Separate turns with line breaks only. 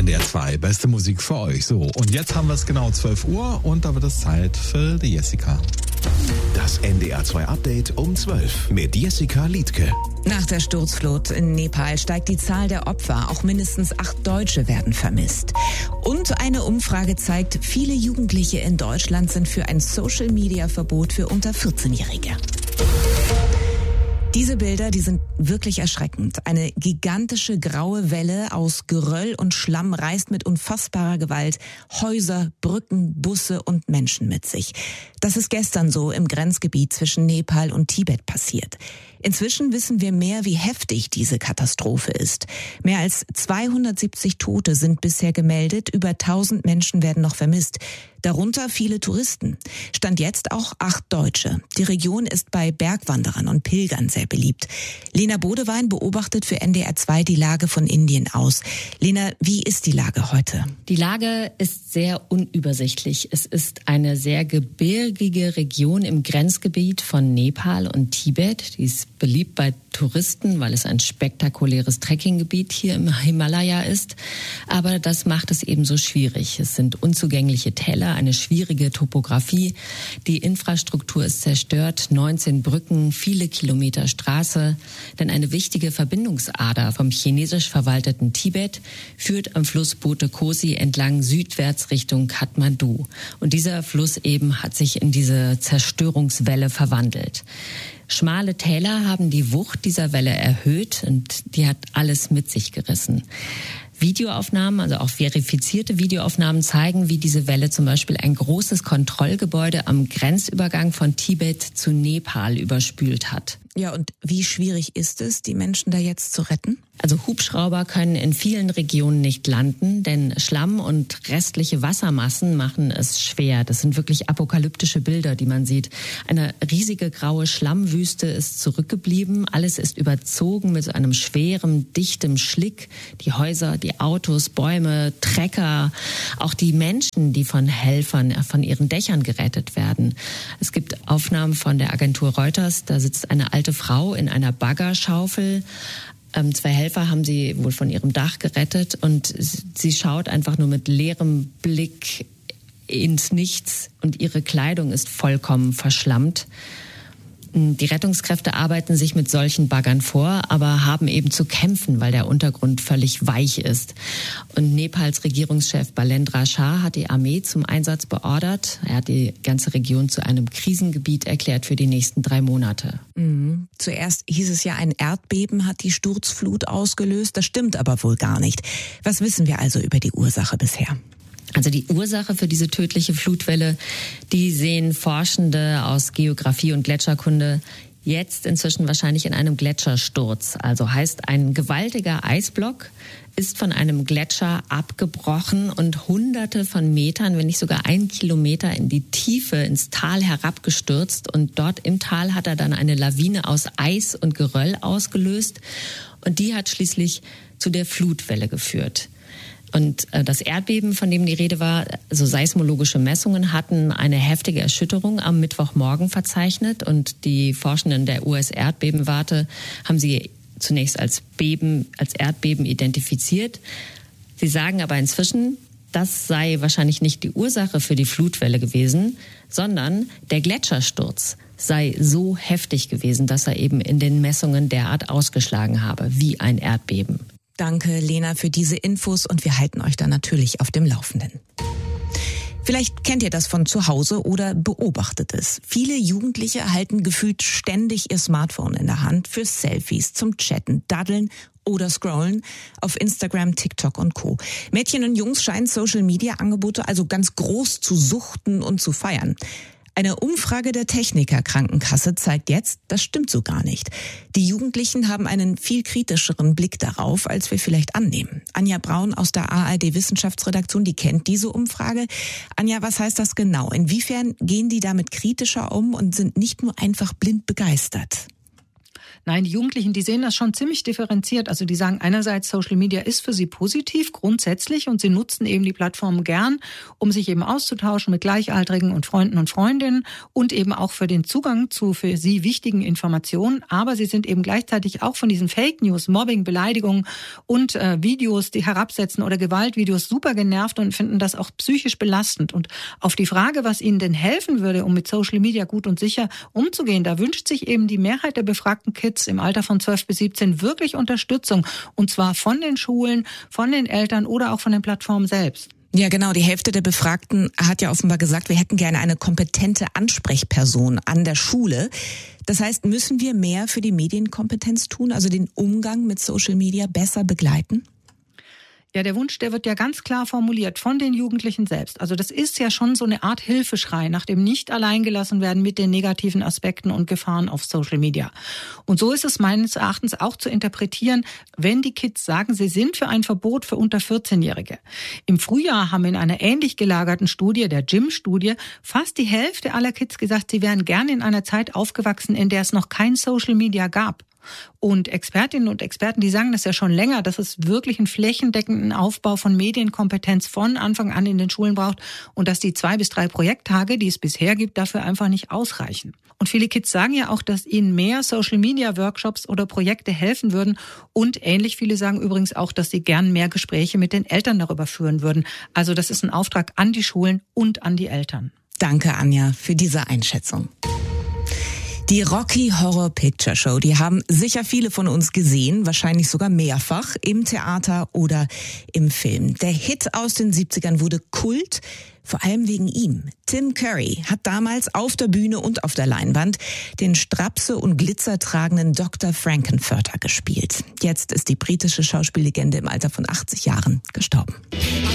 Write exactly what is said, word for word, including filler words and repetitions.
N D R zwei, beste Musik für euch. So, und jetzt haben wir es genau zwölf Uhr und da wird es Zeit für die Jessica.
Das N D R zwei Update um zwölf mit Jessica Liedtke.
Nach der Sturzflut in Nepal steigt die Zahl der Opfer. Auch mindestens acht Deutsche werden vermisst. Und eine Umfrage zeigt, viele Jugendliche in Deutschland sind für ein Social-Media-Verbot für unter vierzehnjährige. Diese Bilder, die sind wirklich erschreckend. Eine gigantische graue Welle aus Geröll und Schlamm reißt mit unfassbarer Gewalt Häuser, Brücken, Busse und Menschen mit sich. Das ist gestern so im Grenzgebiet zwischen Nepal und Tibet passiert. Inzwischen wissen wir mehr, wie heftig diese Katastrophe ist. Mehr als zweihundertsiebzig Tote sind bisher gemeldet, über tausend Menschen werden noch vermisst. Darunter viele Touristen. Stand jetzt auch acht Deutsche. Die Region ist bei Bergwanderern und Pilgern sehr beliebt. Lena Bodewein beobachtet für N D R zwei die Lage von Indien aus. Lena, wie ist die Lage heute?
Die Lage ist sehr unübersichtlich. Es ist eine sehr gebirgige Region im Grenzgebiet von Nepal und Tibet. Die ist beliebt bei Touristen, weil es ein spektakuläres Trekkinggebiet hier im Himalaya ist. Aber das macht es eben so schwierig. Es sind unzugängliche Täler, eine schwierige Topografie. Die Infrastruktur ist zerstört, neunzehn Brücken, viele Kilometer Straße. Denn eine wichtige Verbindungsader vom chinesisch verwalteten Tibet führt am Fluss Bote Kosi entlang südwärts Richtung Kathmandu. Und dieser Fluss eben hat sich in diese Zerstörungswelle verwandelt. Schmale Täler haben die Wucht dieser Welle erhöht und die hat alles mit sich gerissen. Videoaufnahmen, also auch verifizierte Videoaufnahmen zeigen, wie diese Welle zum Beispiel ein großes Kontrollgebäude am Grenzübergang von Tibet zu Nepal überspült hat.
Ja, und wie schwierig ist es, die Menschen da jetzt zu retten?
Also Hubschrauber können in vielen Regionen nicht landen, denn Schlamm und restliche Wassermassen machen es schwer. Das sind wirklich apokalyptische Bilder, die man sieht. Eine riesige graue Schlammwüste ist zurückgeblieben. Alles ist überzogen mit so einem schweren, dichtem Schlick. Die Häuser, die Autos, Bäume, Trecker, auch die Menschen, die von Helfern von ihren Dächern gerettet werden. Es gibt Aufnahmen von der Agentur Reuters. Da sitzt eine alte Frau in einer Baggerschaufel. Ähm, zwei Helfer haben sie wohl von ihrem Dach gerettet und sie schaut einfach nur mit leerem Blick ins Nichts und ihre Kleidung ist vollkommen verschlammt. Die Rettungskräfte arbeiten sich mit solchen Baggern vor, aber haben eben zu kämpfen, weil der Untergrund völlig weich ist. Und Nepals Regierungschef Balendra Shah hat die Armee zum Einsatz beordert. Er hat die ganze Region zu einem Krisengebiet erklärt für die nächsten drei Monate.
Mhm. Zuerst hieß es ja, ein Erdbeben hat die Sturzflut ausgelöst. Das stimmt aber wohl gar nicht. Was wissen wir also über die Ursache bisher?
Also die Ursache für diese tödliche Flutwelle, die sehen Forschende aus Geografie und Gletscherkunde jetzt inzwischen wahrscheinlich in einem Gletschersturz. Also heißt, ein gewaltiger Eisblock ist von einem Gletscher abgebrochen und hunderte von Metern, wenn nicht sogar ein Kilometer in die Tiefe, ins Tal herabgestürzt. Und dort im Tal hat er dann eine Lawine aus Eis und Geröll ausgelöst. Und die hat schließlich zu der Flutwelle geführt. Und das Erdbeben, von dem die Rede war, also seismologische Messungen hatten eine heftige Erschütterung am Mittwochmorgen verzeichnet. Und die Forschenden der U S-Erdbebenwarte haben sie zunächst als Beben, als Erdbeben identifiziert. Sie sagen aber inzwischen, das sei wahrscheinlich nicht die Ursache für die Flutwelle gewesen, sondern der Gletschersturz sei so heftig gewesen, dass er eben in den Messungen derart ausgeschlagen habe, wie ein Erdbeben.
Danke, Lena, für diese Infos und wir halten euch dann natürlich auf dem Laufenden. Vielleicht kennt ihr das von zu Hause oder beobachtet es. Viele Jugendliche halten gefühlt ständig ihr Smartphone in der Hand für Selfies, zum Chatten, Daddeln oder Scrollen auf Instagram, TikTok und Co. Mädchen und Jungs scheinen Social-Media-Angebote also ganz groß zu suchten und zu feiern. Eine Umfrage der Techniker Krankenkasse zeigt jetzt, das stimmt so gar nicht. Die Jugendlichen haben einen viel kritischeren Blick darauf, als wir vielleicht annehmen. Anja Braun aus der A R D-Wissenschaftsredaktion, die kennt diese Umfrage. Anja, was heißt das genau? Inwiefern gehen die damit kritischer um und sind nicht nur einfach blind begeistert?
Nein, die Jugendlichen, die sehen das schon ziemlich differenziert. Also die sagen einerseits, Social Media ist für sie positiv, grundsätzlich, und sie nutzen eben die Plattformen gern, um sich eben auszutauschen mit Gleichaltrigen und Freunden und Freundinnen und eben auch für den Zugang zu für sie wichtigen Informationen. Aber sie sind eben gleichzeitig auch von diesen Fake News, Mobbing, Beleidigungen und äh, Videos, die herabsetzen oder Gewaltvideos super genervt und finden das auch psychisch belastend. Und auf die Frage, was ihnen denn helfen würde, um mit Social Media gut und sicher umzugehen, da wünscht sich eben die Mehrheit der befragten Kids im Alter von zwölf bis siebzehn wirklich Unterstützung. Und zwar von den Schulen, von den Eltern oder auch von den Plattformen selbst.
Ja, genau. Die Hälfte der Befragten hat ja offenbar gesagt, wir hätten gerne eine kompetente Ansprechperson an der Schule. Das heißt, müssen wir mehr für die Medienkompetenz tun, also den Umgang mit Social Media besser begleiten?
Ja, der Wunsch, der wird ja ganz klar formuliert von den Jugendlichen selbst. Also das ist ja schon so eine Art Hilfeschrei nach dem nicht alleingelassen werden mit den negativen Aspekten und Gefahren auf Social Media. Und so ist es meines Erachtens auch zu interpretieren, wenn die Kids sagen, sie sind für ein Verbot für unter vierzehn-Jährige. Im Frühjahr haben in einer ähnlich gelagerten Studie, der G I M-Studie, fast die Hälfte aller Kids gesagt, sie wären gerne in einer Zeit aufgewachsen, in der es noch kein Social Media gab. Und Expertinnen und Experten, die sagen das ja schon länger, dass es wirklich einen flächendeckenden Aufbau von Medienkompetenz von Anfang an in den Schulen braucht und dass die zwei bis drei Projekttage, die es bisher gibt, dafür einfach nicht ausreichen. Und viele Kids sagen ja auch, dass ihnen mehr Social-Media-Workshops oder Projekte helfen würden. Und ähnlich viele sagen übrigens auch, dass sie gern mehr Gespräche mit den Eltern darüber führen würden. Also das ist ein Auftrag an die Schulen und an die Eltern.
Danke, Anja, für diese Einschätzung. Die Rocky Horror Picture Show, die haben sicher viele von uns gesehen, wahrscheinlich sogar mehrfach im Theater oder im Film. Der Hit aus den siebzigern wurde Kult, vor allem wegen ihm. Tim Curry hat damals auf der Bühne und auf der Leinwand den Strapse und Glitzer tragenden Doktor Frankenfurter gespielt. Jetzt ist die britische Schauspiellegende im Alter von achtzig Jahren gestorben.